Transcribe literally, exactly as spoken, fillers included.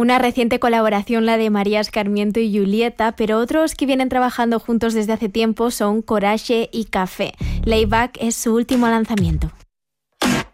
Una reciente colaboración, la de María Escarmiento y Julieta, pero otros que vienen trabajando juntos desde hace tiempo son Coraje y Café. Layback es su último lanzamiento.